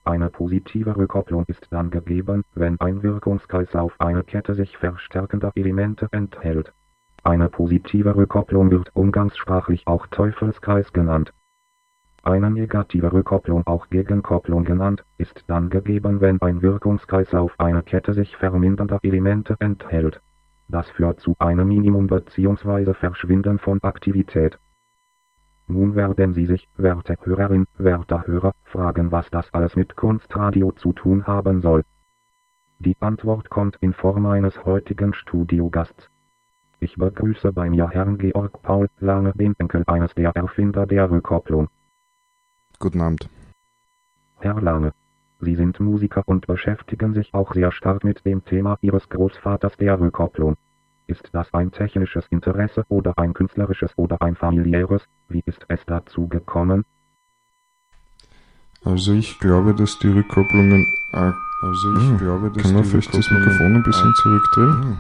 Eine positive Rückkopplung ist dann gegeben, wenn ein Wirkungskreislauf eine Kette sich verstärkender Elemente enthält. Eine positive Rückkopplung wird umgangssprachlich auch Teufelskreis genannt. Eine negative Rückkopplung, auch Gegenkopplung genannt, ist dann gegeben, wenn ein Wirkungskreislauf eine Kette sich vermindernder Elemente enthält. Das führt zu einem Minimum bzw. Verschwinden von Aktivität. Nun werden Sie sich, werte Hörerin, werter Hörer, fragen, was das alles mit Kunstradio zu tun haben soll. Die Antwort kommt in Form eines heutigen Studiogasts. Ich begrüße bei mir Herrn Georg Paul Lange, den Enkel eines der Erfinder der Rückkopplung. Guten Abend. Herr Lange, Sie sind Musiker und beschäftigen sich auch sehr stark mit dem Thema Ihres Großvaters der Rückkopplung. Ist das ein technisches Interesse oder ein künstlerisches oder ein familiäres? Wie ist es dazu gekommen? Also ich glaube, dass die Rückkopplungen... Kann man vielleicht das Mikrofon ein bisschen zurückdrehen?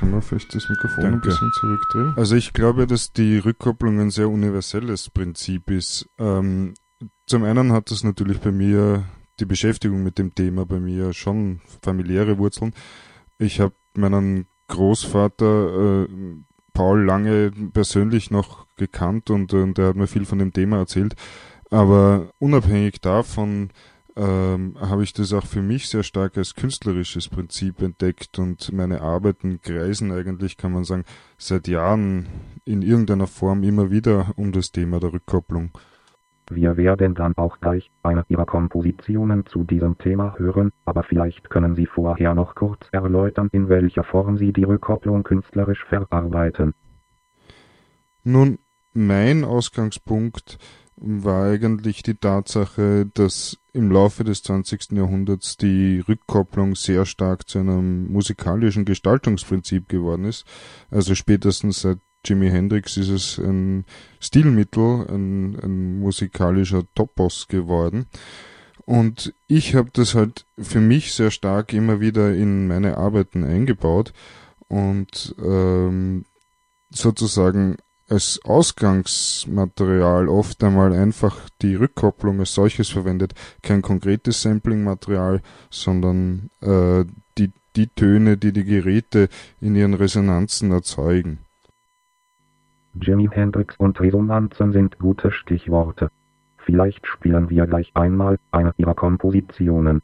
Also ich glaube, dass die Rückkopplung ein sehr universelles Prinzip ist. Zum einen hat das natürlich bei mir, die Beschäftigung mit dem Thema bei mir schon familiäre Wurzeln. Ich habe meinen Großvater Paul Lange persönlich noch gekannt und er hat mir viel von dem Thema erzählt. Aber unabhängig davon habe ich das auch für mich sehr stark als künstlerisches Prinzip entdeckt und meine Arbeiten kreisen eigentlich, kann man sagen, seit Jahren in irgendeiner Form immer wieder um das Thema der Rückkopplung. Wir werden dann auch gleich eine Ihrer Kompositionen zu diesem Thema hören, aber vielleicht können Sie vorher noch kurz erläutern, in welcher Form Sie die Rückkopplung künstlerisch verarbeiten. Nun, mein Ausgangspunkt war eigentlich die Tatsache, dass im Laufe des 20. Jahrhunderts die Rückkopplung sehr stark zu einem musikalischen Gestaltungsprinzip geworden ist. Also spätestens seit Jimi Hendrix ist es ein Stilmittel, ein musikalischer Topos geworden. Und ich habe das halt für mich sehr stark immer wieder in meine Arbeiten eingebaut und sozusagen als Ausgangsmaterial oft einmal einfach die Rückkopplung als solches verwendet. Kein konkretes Sampling-Material, sondern die Töne, die Geräte in ihren Resonanzen erzeugen. Jimi Hendrix und Resonanzen sind gute Stichworte. Vielleicht spielen wir gleich einmal eine Ihrer Kompositionen.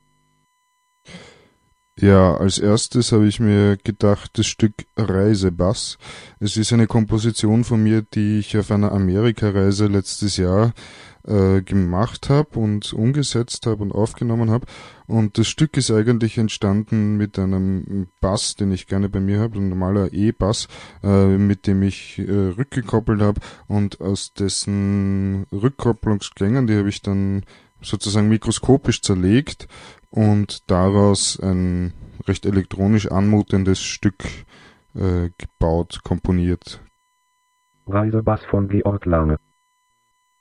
Ja, als erstes habe ich mir gedacht, das Stück Reisebass. Es ist eine Komposition von mir, die ich auf einer Amerikareise letztes Jahr gemacht habe und umgesetzt habe und aufgenommen habe. Und das Stück ist eigentlich entstanden mit einem Bass, den ich gerne bei mir habe, ein normaler E-Bass, mit dem ich rückgekoppelt habe und aus dessen Rückkopplungsklängen, die habe ich dann sozusagen mikroskopisch zerlegt und daraus ein recht elektronisch anmutendes Stück gebaut, komponiert. Reisebass von Georg Lange.